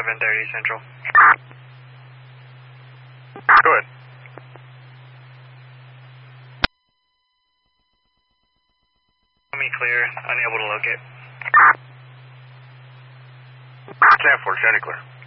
730 Central. Go ahead. Me clear, unable to locate. Stanford, County clear.